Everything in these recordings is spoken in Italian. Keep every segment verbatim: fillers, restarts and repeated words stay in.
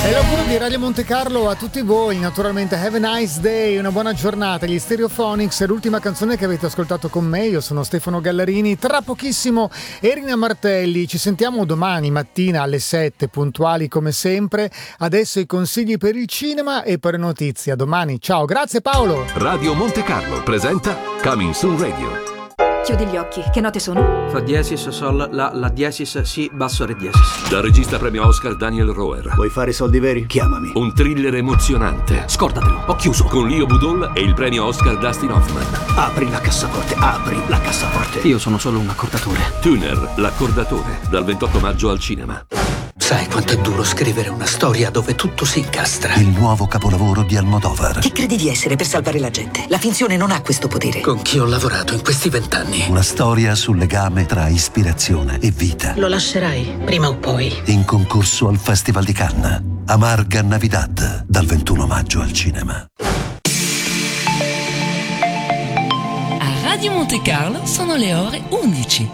E l'augurio di Radio Monte Carlo a tutti voi, naturalmente. Have a nice day, una buona giornata. Gli Stereophonics è l'ultima canzone che avete ascoltato con me. Io sono Stefano Gallarini. Tra pochissimo Erina Martelli. Ci sentiamo domani mattina alle sette, puntuali come sempre. Adesso i consigli per il cinema e per notizie. A domani, ciao, grazie Paolo. Radio Monte Carlo presenta Coming Soon Radio. Chiudi gli occhi, che note sono? Fa diesis, sol, la, la diesis, si, basso, re diesis. Dal regista premio Oscar Daniel Roher. Vuoi fare soldi veri? Chiamami. Un thriller emozionante. Scordatelo, ho chiuso. Con Leo Budol e il premio Oscar Dustin Hoffman. Apri la cassaforte, apri la cassaforte. Io sono solo un accordatore. Tuner, l'accordatore. Dal ventotto maggio al cinema. Sai quanto è duro scrivere una storia dove tutto si incastra? Il nuovo capolavoro di Almodovar. Chi credi di essere per salvare la gente? La finzione non ha questo potere. Con chi ho lavorato in questi vent'anni? Una storia sul legame tra ispirazione e vita. Lo lascerai, prima o poi. In concorso al Festival di Cannes. Amarga Navidad, dal ventuno maggio al cinema. A Radio Monte Carlo sono le ore undici.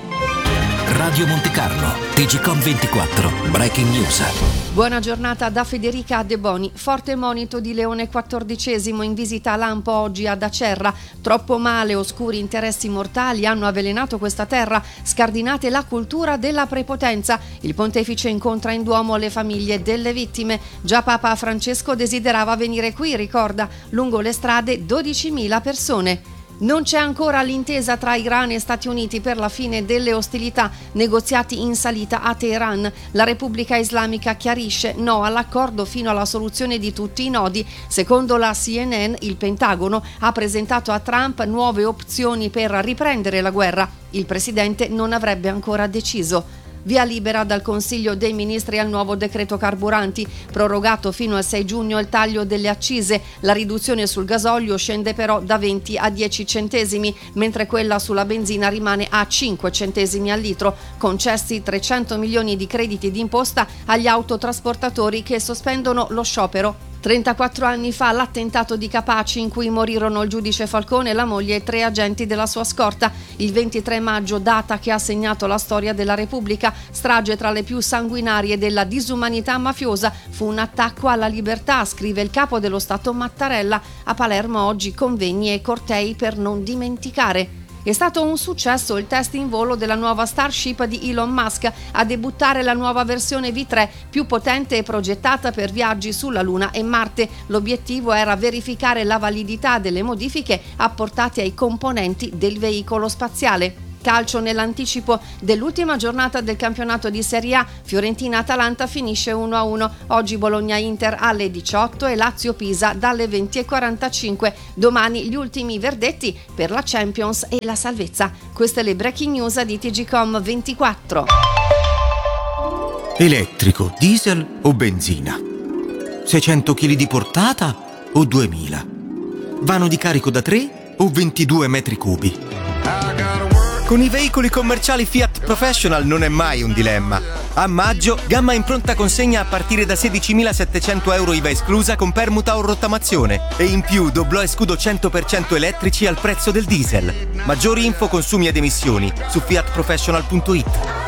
Radio Monte Carlo, T G Com ventiquattro, Breaking News. Buona giornata da Federica De Boni. Forte monito di Leone quattordicesimo in visita a lampo oggi ad Acerra. Troppo male, oscuri interessi mortali hanno avvelenato questa terra, scardinate la cultura della prepotenza. Il pontefice incontra in Duomo le famiglie delle vittime. Già Papa Francesco desiderava venire qui, ricorda, lungo le strade dodicimila persone. Non c'è ancora l'intesa tra Iran e Stati Uniti per la fine delle ostilità, negoziati in salita a Teheran. La Repubblica Islamica chiarisce no all'accordo fino alla soluzione di tutti i nodi. Secondo la C N N, il Pentagono ha presentato a Trump nuove opzioni per riprendere la guerra. Il presidente non avrebbe ancora deciso. Via libera dal Consiglio dei Ministri al nuovo decreto carburanti, prorogato fino al sei giugno il taglio delle accise. La riduzione sul gasolio scende però da venti a dieci centesimi, mentre quella sulla benzina rimane a cinque centesimi al litro. Concessi trecento milioni di crediti d'imposta agli autotrasportatori che sospendono lo sciopero. trentaquattro anni fa l'attentato di Capaci in cui morirono il giudice Falcone, la moglie e tre agenti della sua scorta. Il ventitré maggio, data che ha segnato la storia della Repubblica, strage tra le più sanguinarie della disumanità mafiosa, fu un attacco alla libertà, scrive il capo dello Stato Mattarella. A Palermo oggi convegni e cortei per non dimenticare. È stato un successo il test in volo della nuova Starship di Elon Musk, a debuttare la nuova versione V tre, più potente e progettata per viaggi sulla Luna e Marte. L'obiettivo era verificare la validità delle modifiche apportate ai componenti del veicolo spaziale. Calcio nell'anticipo dell'ultima giornata del campionato di Serie A. Fiorentina-Atalanta finisce uno a uno. Oggi Bologna-Inter alle diciotto e Lazio-Pisa dalle venti e quarantacinque. Domani gli ultimi verdetti per la Champions e la salvezza. Queste le breaking news di T G Com ventiquattro. Elettrico, diesel o benzina? seicento chili di portata o duemila? Vano di carico da tre o ventidue metri cubi? Con i veicoli commerciali Fiat Professional non è mai un dilemma. A maggio, gamma in pronta consegna a partire da sedicimilasettecento euro I V A esclusa con permuta o rottamazione. E in più doblò e scudo cento per cento elettrici al prezzo del diesel. Maggiori info, consumi ed emissioni su fiat professional punto it.